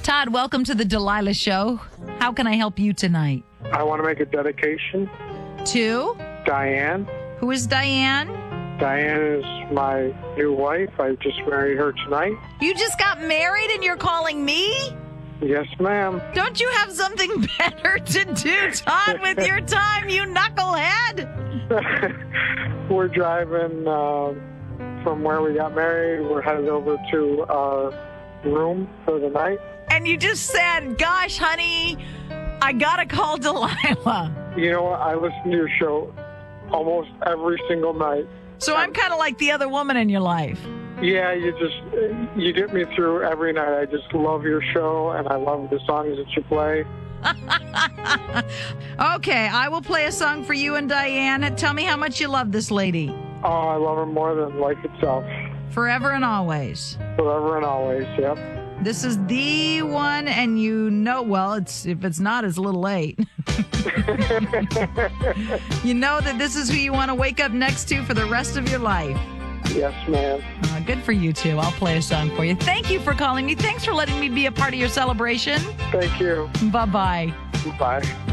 Todd, welcome to the Delilah Show. How can I help you tonight? I want to make a dedication. To? Diane. Who is Diane? Diane is my new wife. I just married her tonight. You just got married and you're calling me? Yes, ma'am. Don't you have something better to do, Todd, with your time, you knucklehead? We're driving from where we got married. We're headed over to our room for the night. And you just said, gosh, honey, I gotta call Delilah. You know what? I listen to your show almost every single night. So I'm kind of like the other woman in your life. Yeah, you get me through every night. I just love your show, and I love the songs that you play. Okay, I will play a song for you and Diane. Tell me how much you love this lady. Oh, I love her more than life itself. Forever and always. Forever and always, yep. This is the one, and you know, well, if it's not, it's a little late. You know that this is who you want to wake up next to for the rest of your life. Yes, ma'am. Good for you, too. I'll play a song for you. Thank you for calling me. Thanks for letting me be a part of your celebration. Thank you. Bye-bye. Bye.